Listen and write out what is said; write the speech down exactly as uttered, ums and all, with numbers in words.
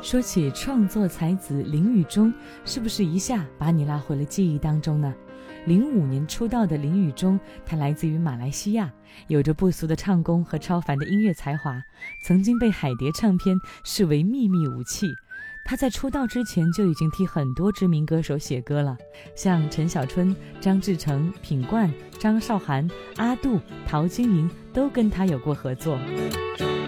说起创作才子林宇中，是不是一下把你拉回了记忆当中呢？零五年出道的林宇中，他来自于马来西亚，有着不俗的唱功和超凡的音乐才华，曾经被海蝶唱片视为秘密武器。他在出道之前就已经替很多知名歌手写歌了，像陈小春、张志成、品冠、张韶涵、阿杜、陶晶莹都跟他有过合作。